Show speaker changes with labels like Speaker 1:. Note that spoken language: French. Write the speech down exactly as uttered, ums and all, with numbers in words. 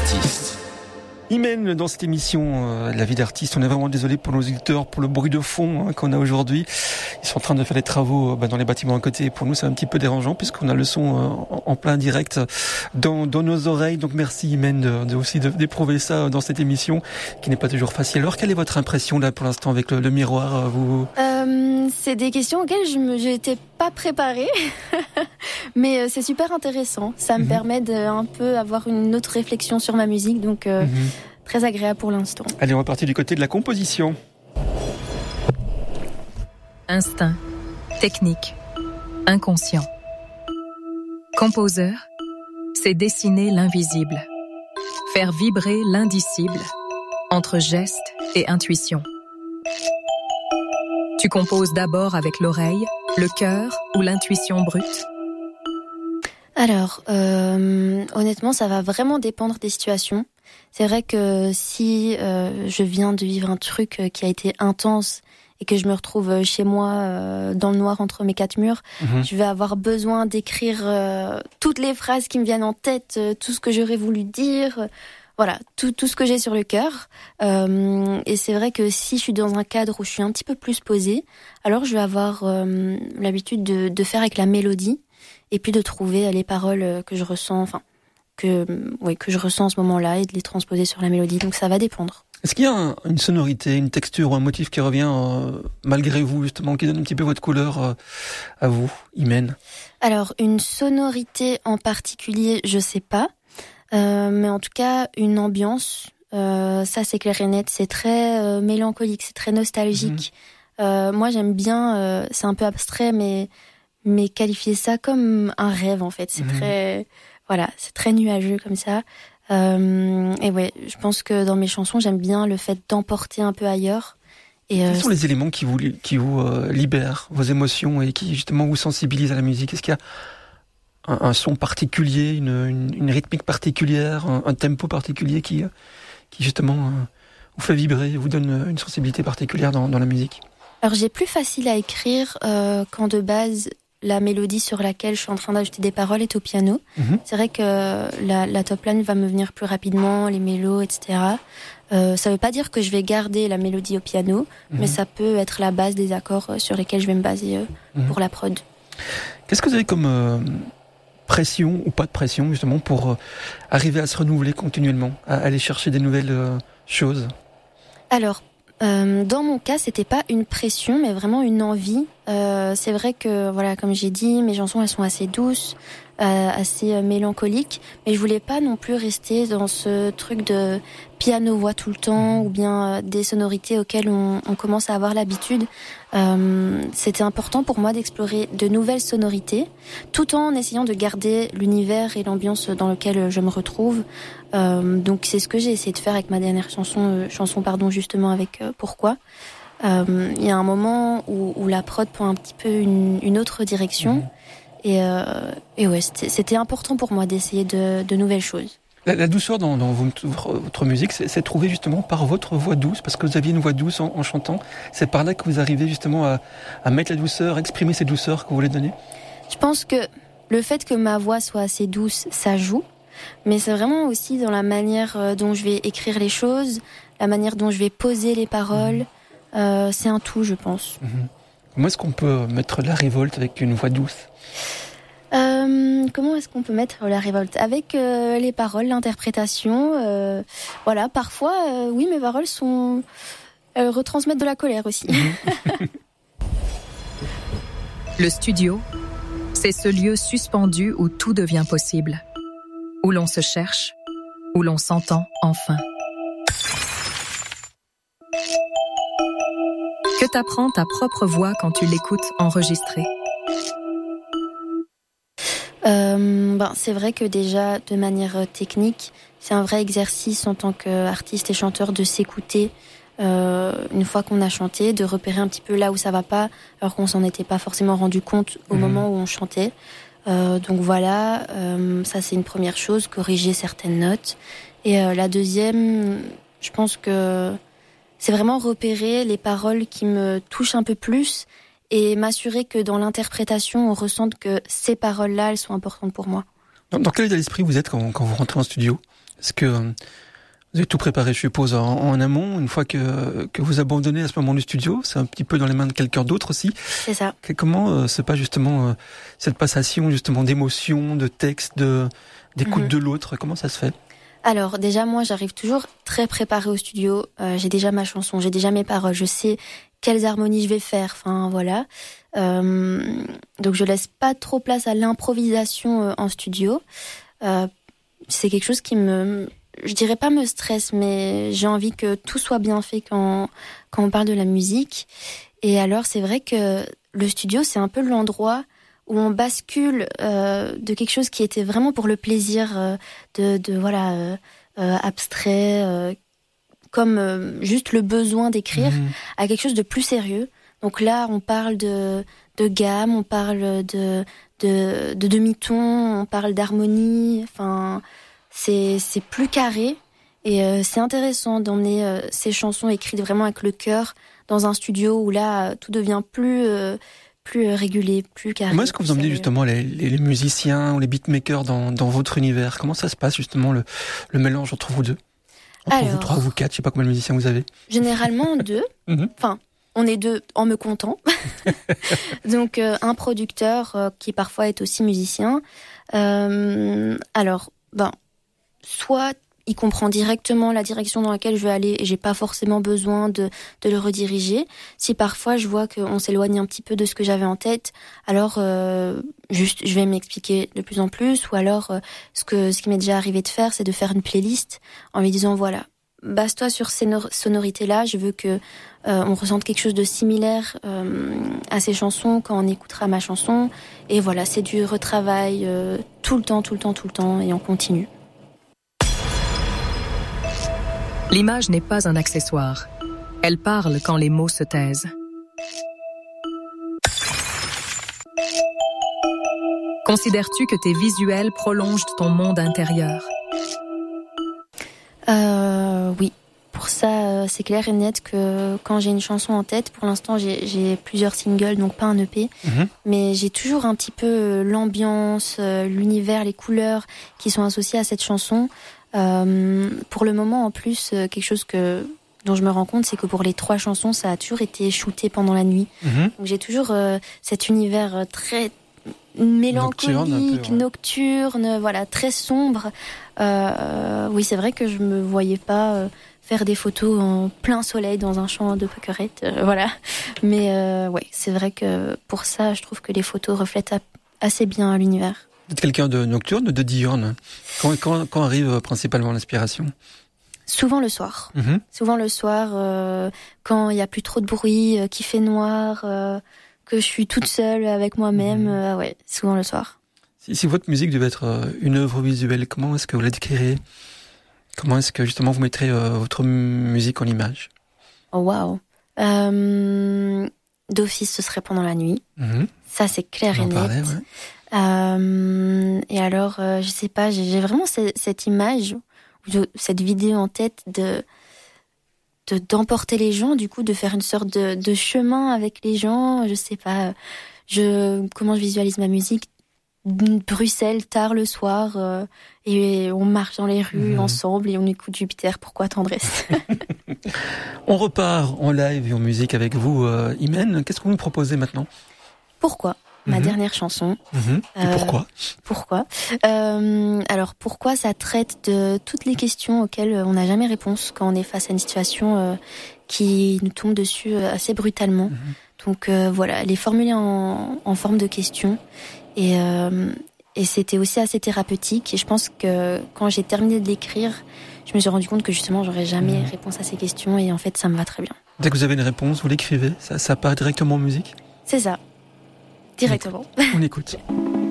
Speaker 1: d'artiste.
Speaker 2: Imen, dans cette émission euh, La vie d'artiste, on est vraiment désolé pour nos auditeurs, pour le bruit de fond hein, qu'on a aujourd'hui. Ils sont en train de faire des travaux euh, bah, dans les bâtiments à côté. Pour nous, c'est un petit peu dérangeant puisqu'on a le son euh, en, en plein direct dans, dans nos oreilles. Donc merci Imen de, de aussi de, d'éprouver ça dans cette émission qui n'est pas toujours facile. Alors, quelle est votre impression là pour l'instant avec le, le miroir vous
Speaker 3: euh, C'est des questions auxquelles je me, j'étais pas préparée, mais euh, c'est super intéressant. Ça me mm-hmm. permet de un peu avoir une autre réflexion sur ma musique. Donc euh, mm-hmm. très agréable pour l'instant.
Speaker 2: Allez, on va partir du côté de la composition.
Speaker 4: Instinct, technique, inconscient. Composeur, c'est dessiner l'invisible, faire vibrer l'indicible entre geste et intuition. Tu composes d'abord avec l'oreille, le cœur ou l'intuition brute?
Speaker 3: Alors, euh, honnêtement, ça va vraiment dépendre des situations. C'est vrai que si euh, je viens de vivre un truc qui a été intense et que je me retrouve chez moi euh, dans le noir entre mes quatre murs, mmh. je vais avoir besoin d'écrire euh, toutes les phrases qui me viennent en tête, euh, tout ce que j'aurais voulu dire, euh, voilà, tout, tout ce que j'ai sur le cœur. Euh, et c'est vrai que si je suis dans un cadre où je suis un petit peu plus posée, alors je vais avoir euh, l'habitude de, de faire avec la mélodie et puis de trouver les paroles que je ressens, enfin, que, oui, que je ressens en ce moment-là et de les transposer sur la mélodie. Donc ça va dépendre.
Speaker 2: Est-ce qu'il y a un, une sonorité, une texture ou un motif qui revient euh, malgré vous, justement, qui donne un petit peu votre couleur euh, à vous, Imen?
Speaker 3: Alors, une sonorité en particulier, je sais pas. Euh, mais en tout cas, une ambiance, euh, ça c'est clair et net. C'est très euh, mélancolique, c'est très nostalgique. Mmh. Euh, moi, j'aime bien, euh, c'est un peu abstrait, mais, mais qualifier ça comme un rêve, en fait. C'est mmh. très... Voilà, c'est très nuageux comme ça. Euh, et ouais, je pense que dans mes chansons, j'aime bien le fait d'emporter un peu ailleurs. Et
Speaker 2: Quels
Speaker 3: euh,
Speaker 2: sont les éléments qui vous, qui vous euh, libèrent vos émotions et qui justement vous sensibilisent à la musique? Est-ce qu'il y a un, un son particulier, une, une, une rythmique particulière, un, un tempo particulier qui, qui justement euh, vous fait vibrer, vous donne une sensibilité particulière dans, dans la musique?
Speaker 3: Alors j'ai plus facile à écrire euh, quand de base la mélodie sur laquelle je suis en train d'ajouter des paroles est au piano. Mmh. C'est vrai que la, la top line va me venir plus rapidement, les mélos, et cetera. Euh, ça veut pas dire que je vais garder la mélodie au piano, mmh. mais ça peut être la base des accords sur lesquels je vais me baser euh, mmh. pour la prod.
Speaker 2: Qu'est-ce que vous avez comme euh, pression ou pas de pression justement pour euh, arriver à se renouveler continuellement, à aller chercher des nouvelles euh, choses? Alors,
Speaker 3: Euh, dans mon cas, c'était pas une pression, mais vraiment une envie. Euh, c'est vrai que, voilà, comme j'ai dit, mes chansons, elles sont assez douces, euh, assez euh, mélancoliques, mais je voulais pas non plus rester dans ce truc de piano-voix tout le temps, ou bien euh, des sonorités auxquelles on, on commence à avoir l'habitude. Euh, c'était important pour moi d'explorer de nouvelles sonorités, tout en essayant de garder l'univers et l'ambiance dans lequel je me retrouve. Euh, donc c'est ce que j'ai essayé de faire avec ma dernière chanson, euh, chanson pardon, justement avec euh, Pourquoi. Euh, il y a un moment où, où la prod prend un petit peu une, une autre direction, mmh. et, euh, et ouais, c'était, c'était important pour moi d'essayer de, de nouvelles choses.
Speaker 2: La, la douceur dans, dans votre, votre musique, c'est, c'est trouvé justement par votre voix douce, parce que vous aviez une voix douce en, en chantant. C'est par là que vous arrivez justement à, à mettre la douceur, exprimer ces douceurs que vous voulez donner?
Speaker 3: Je pense que le fait que ma voix soit assez douce, ça joue. Mais c'est vraiment aussi dans la manière dont je vais écrire les choses, la manière dont je vais poser les paroles. Mmh. Euh, c'est un tout, je pense.
Speaker 2: Mmh. Comment est-ce qu'on peut mettre la révolte avec une voix douce?
Speaker 3: Euh, comment est-ce qu'on peut mettre la révolte? Avec euh, les paroles, l'interprétation. Euh, voilà, parfois, euh, oui, mes paroles sont... Elles retransmettent de la colère aussi. Mmh.
Speaker 4: Le studio, c'est ce lieu suspendu où tout devient possible. Où l'on se cherche, où l'on s'entend enfin. Que t'apprend ta propre voix quand tu l'écoutes enregistrée?
Speaker 3: euh, ben, C'est vrai que déjà, de manière technique, c'est un vrai exercice en tant qu'artiste et chanteur de s'écouter euh, une fois qu'on a chanté, de repérer un petit peu là où ça va pas, alors qu'on s'en était pas forcément rendu compte au mmh. moment où on chantait. Euh, donc voilà, euh, ça c'est une première chose, corriger certaines notes. Et euh, la deuxième, je pense que c'est vraiment repérer les paroles qui me touchent un peu plus et m'assurer que dans l'interprétation, on ressente que ces paroles-là, elles sont importantes pour moi.
Speaker 2: Dans, dans quel état d'esprit vous êtes quand, quand vous rentrez en studio? Est-ce que euh, vous avez tout préparé, je suppose, en, en amont, une fois que, que vous abandonnez à ce moment du studio? C'est un petit peu dans les mains de quelqu'un d'autre aussi.
Speaker 3: C'est ça.
Speaker 2: Comment euh, se passe justement euh, cette passation justement d'émotions, de textes, de, d'écoute mm-hmm. de l'autre? Comment ça se fait?
Speaker 3: Alors déjà, moi, j'arrive toujours très préparée au studio. Euh, j'ai déjà ma chanson, j'ai déjà mes paroles, je sais quelles harmonies je vais faire. Enfin, voilà. Euh, donc, je laisse pas trop place à l'improvisation euh, en studio. Euh, c'est quelque chose qui me, je dirais pas me stresse, mais j'ai envie que tout soit bien fait quand quand on parle de la musique. Et alors, c'est vrai que le studio, c'est un peu l'endroit où on bascule euh, de quelque chose qui était vraiment pour le plaisir euh, de, de voilà euh, euh, abstrait, euh, comme euh, juste le besoin d'écrire, mmh. à quelque chose de plus sérieux. Donc là, on parle de de gamme, on parle de de, de demi-ton, on parle d'harmonie. Enfin, c'est c'est plus carré et euh, c'est intéressant d'emmener euh, ces chansons écrites vraiment avec le cœur dans un studio où là tout devient plus euh, plus régulier, plus carré.
Speaker 2: Comment est-ce que vous emmenez justement les, les, les musiciens ou les beatmakers dans, dans votre univers? Comment ça se passe justement le, le mélange entre vous deux? Entre Alors, vous trois, vous quatre, je sais pas combien de musiciens vous avez.
Speaker 3: Généralement deux. mm-hmm. Enfin, on est deux en me comptant. Donc euh, un producteur euh, qui parfois est aussi musicien. Euh, alors, ben, soit il comprend directement la direction dans laquelle je veux aller et j'ai pas forcément besoin de, de le rediriger. Si parfois je vois qu'on s'éloigne un petit peu de ce que j'avais en tête, alors euh, juste je vais m'expliquer de plus en plus, ou alors euh, ce que ce qui m'est déjà arrivé de faire, c'est de faire une playlist en lui disant voilà, base-toi sur ces sonorités-là, je veux que euh, on ressente quelque chose de similaire euh, à ces chansons quand on écoutera ma chanson. Et voilà, c'est du retravail euh, tout le temps, tout le temps, tout le temps, et on continue.
Speaker 4: L'image n'est pas un accessoire. Elle parle quand les mots se taisent. Considères-tu que tes visuels prolongent ton monde intérieur?
Speaker 3: Euh, oui. Pour ça, c'est clair et net que quand j'ai une chanson en tête, pour l'instant j'ai, j'ai plusieurs singles, donc pas un E P, mmh. mais j'ai toujours un petit peu l'ambiance, l'univers, les couleurs qui sont associées à cette chanson. Euh, pour le moment, en plus, quelque chose que dont je me rends compte, c'est que pour les trois chansons, ça a toujours été shooté pendant la nuit. Mmh. Donc j'ai toujours euh, cet univers très mélancolique, nocturne, peu, ouais. nocturne, voilà, très sombre. Euh, oui, c'est vrai que je me voyais pas euh, faire des photos en plein soleil dans un champ de pâquerettes, euh, voilà. Mais euh, ouais, c'est vrai que pour ça, je trouve que les photos reflètent assez bien l'univers.
Speaker 2: Vous êtes quelqu'un de nocturne ou de diurne? Quand, quand, quand arrive principalement l'inspiration?
Speaker 3: Souvent le soir. Mmh. Souvent le soir, euh, quand il y a plus trop de bruit, euh, qu'il fait noir, euh, que je suis toute seule avec moi-même. Mmh. Euh, ouais, souvent le soir.
Speaker 2: Si, si votre musique devait être euh, une œuvre visuelle, comment est-ce que vous la décrirez? Comment est-ce que justement vous mettrez euh, votre musique en image?
Speaker 3: Oh waouh. Euh, d'office, ce serait pendant la nuit. Mmh. Ça, c'est clair et net. Parlait, ouais. Euh, et alors, euh, je sais pas, j'ai, j'ai vraiment cette, cette image, cette vidéo en tête de, de d'emporter les gens, du coup, de faire une sorte de, de chemin avec les gens. Je sais pas, je comment je visualise ma musique. Bruxelles, tard le soir, euh, et on marche dans les rues mmh. ensemble et on écoute Jupiter. Pourquoi tendresse?
Speaker 2: On repart en live et en musique avec vous, euh, Imen. Qu'est-ce que vous nous proposez maintenant?
Speaker 3: Pourquoi? Ma mmh. dernière chanson.
Speaker 2: Mmh. Et euh, pourquoi
Speaker 3: Pourquoi euh, Alors, pourquoi ça traite de toutes les questions auxquelles on n'a jamais réponse quand on est face à une situation euh, qui nous tombe dessus assez brutalement. Mmh. Donc euh, voilà, elle est formulée en, en forme de question. Et, euh, et c'était aussi assez thérapeutique. Et je pense que quand j'ai terminé de l'écrire, je me suis rendu compte que justement, j'aurais jamais mmh. réponse à ces questions. Et en fait, ça me va très bien.
Speaker 2: Dès que vous avez une réponse, vous l'écrivez, ça, ça part directement en musique?
Speaker 3: C'est ça. Directement.
Speaker 2: On écoute. On écoute.